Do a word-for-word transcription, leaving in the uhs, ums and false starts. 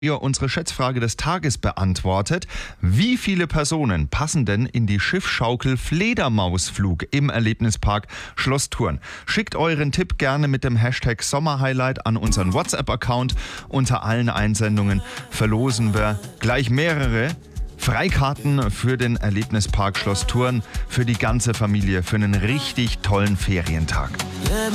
ihr unsere Schätzfrage des Tages beantwortet. Wie viele Personen passen denn in die Schiffschaukel Fledermausflug im Erlebnispark Schloss Thurn? Schickt euren Tipp gerne mit dem Hashtag Sommerhighlight an unseren WhatsApp-Account. Unter allen Einsendungen verlosen wir gleich mehrere Freikarten für den Erlebnispark Schloss Thurn für die ganze Familie für einen richtig tollen Ferientag.